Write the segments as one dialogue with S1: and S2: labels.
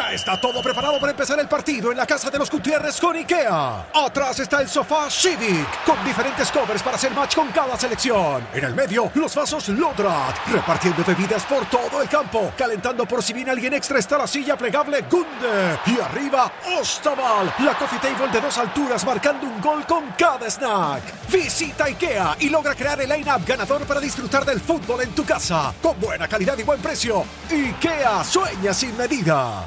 S1: Ya está todo preparado para empezar el partido en la casa de los Gutiérrez con IKEA. Atrás está el sofá Civic, con diferentes covers para hacer match con cada selección. En el medio, los vasos Lodrat, repartiendo bebidas por todo el campo. Calentando por si viene alguien extra está la silla plegable Gunde. Y arriba, Ostaval, la coffee table de 2 alturas marcando un gol con cada snack. Visita IKEA y logra crear el line-up ganador para disfrutar del fútbol en tu casa. Con buena calidad y buen precio. IKEA sueña sin medida.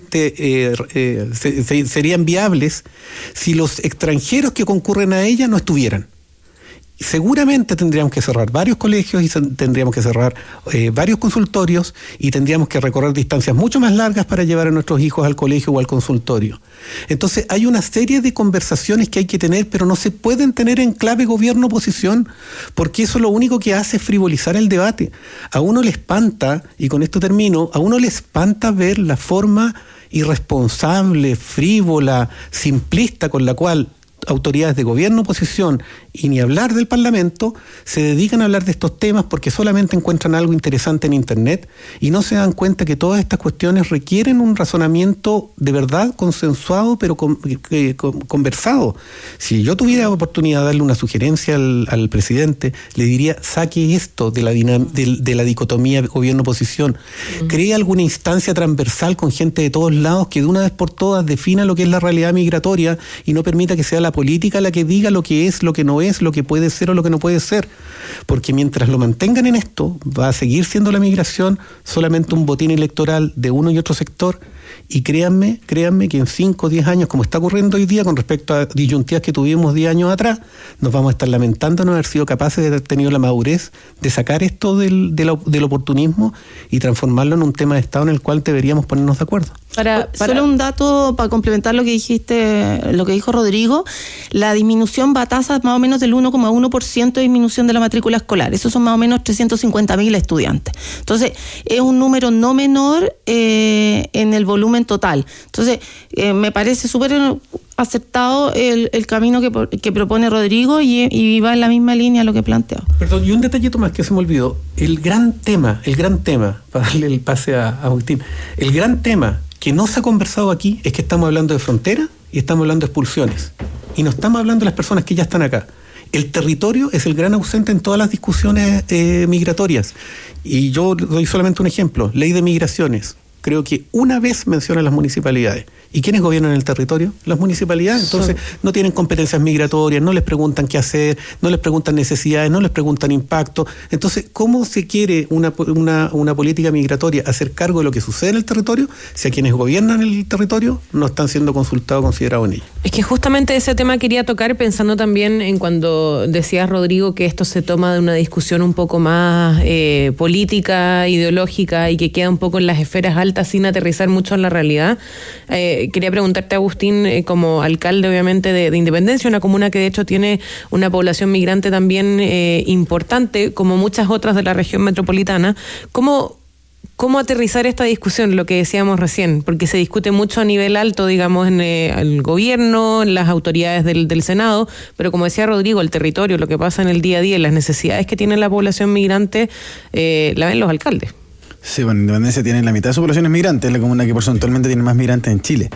S2: Serían viables si los extranjeros que concurren a ella no estuvieran. Seguramente tendríamos que cerrar varios colegios y tendríamos que cerrar varios consultorios y tendríamos que recorrer distancias mucho más largas para llevar a nuestros hijos al colegio o al consultorio. Entonces hay una serie de conversaciones que hay que tener, pero no se pueden tener en clave gobierno-oposición, porque eso lo único que hace es frivolizar el debate. A uno le espanta, y con esto termino, a uno le espanta ver la forma irresponsable, frívola, simplista con la cual autoridades de gobierno, oposición y ni hablar del Parlamento se dedican a hablar de estos temas porque solamente encuentran algo interesante en Internet y no se dan cuenta que todas estas cuestiones requieren un razonamiento de verdad consensuado pero conversado. Si yo tuviera oportunidad de darle una sugerencia al presidente, le diría: saque esto de la dicotomía gobierno-oposición, cree alguna instancia transversal con gente de todos lados que de una vez por todas defina lo que es la realidad migratoria y no permita que sea la política la que diga lo que es, lo que no es, lo que puede ser o lo que no puede ser, porque mientras lo mantengan en esto va a seguir siendo la migración solamente un botín electoral de uno y otro sector. Y créanme que en 5 o 10 años, como está ocurriendo hoy día con respecto a disyuntivas que tuvimos 10 años atrás, nos vamos a estar lamentando no haber sido capaces de haber tenido la madurez de sacar esto del oportunismo y transformarlo en un tema de Estado en el cual deberíamos ponernos de acuerdo.
S3: Solo un dato para complementar lo que dijiste, lo que dijo Rodrigo: la disminución va a tasas más o menos del 1,1% de disminución de la matrícula escolar. Esos son más o menos 350.000 estudiantes. Entonces, es un número no menor en el volumen total. Entonces, me parece súper aceptado el camino que propone Rodrigo y va en la misma línea a lo que planteaba.
S2: Perdón, y un detallito más que se me olvidó. El gran tema, para darle el pase a Agustín, el gran tema que no se ha conversado aquí es que estamos hablando de frontera y estamos hablando de expulsiones. Y no estamos hablando de las personas que ya están acá. El territorio es el gran ausente en todas las discusiones migratorias. Y yo doy solamente un ejemplo: ley de migraciones. Creo que una vez menciona las municipalidades. ¿Y quiénes gobiernan el territorio? Las municipalidades. Entonces no tienen competencias migratorias, no les preguntan qué hacer, no les preguntan necesidades, no les preguntan impacto. Entonces, ¿cómo se quiere una política migratoria hacer cargo de lo que sucede en el territorio si a quienes gobiernan el territorio no están siendo consultados o considerados en ello?
S4: Es que justamente ese tema quería tocar, pensando también en cuando decías, Rodrigo, que esto se toma de una discusión un poco más política, ideológica y que queda un poco en las esferas altas sin aterrizar mucho en la realidad. Quería preguntarte, Agustín, como alcalde obviamente de Independencia, una comuna que de hecho tiene una población migrante también importante, como muchas otras de la región metropolitana, ¿cómo aterrizar esta discusión, lo que decíamos recién? Porque se discute mucho a nivel alto, digamos, en el gobierno, en las autoridades del Senado, pero como decía Rodrigo, el territorio, lo que pasa en el día a día, las necesidades que tiene la población migrante, la ven los alcaldes.
S5: Sí, bueno, Independencia tiene la mitad de su población es migrante, es la comuna que porcentualmente tiene más migrantes en Chile.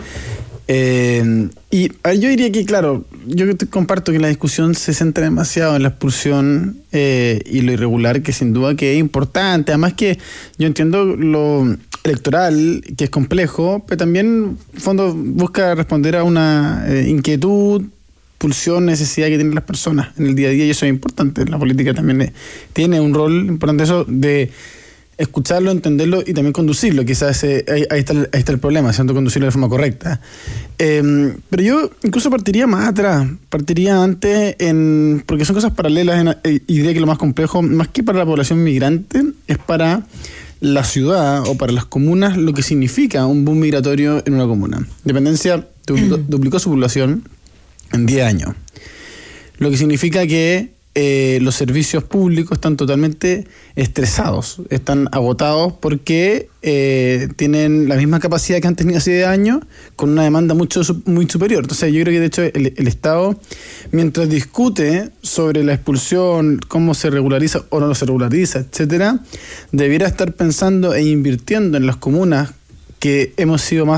S5: Y yo diría que, claro, yo comparto que la discusión se centra demasiado en la expulsión y lo irregular, que sin duda que es importante. Además que yo entiendo lo electoral, que es complejo, pero también, en fondo, busca responder a una inquietud, pulsión, necesidad que tienen las personas en el día a día, y eso es importante. La política también tiene un rol importante, eso de escucharlo, entenderlo y también conducirlo. Quizás ahí está el problema, siendo conducirlo de forma correcta. Pero yo incluso partiría más atrás, partiría antes, porque son cosas paralelas, y diría que lo más complejo, más que para la población migrante, es para la ciudad o para las comunas lo que significa un boom migratorio en una comuna. Independencia duplicó su población en 10 años, lo que significa que los servicios públicos están totalmente estresados, están agotados porque tienen la misma capacidad que han tenido hace 10 años con una demanda muy superior. Entonces yo creo que de hecho el Estado, mientras discute sobre la expulsión, cómo se regulariza o no se regulariza, etcétera, debiera estar pensando e invirtiendo en las comunas que hemos sido más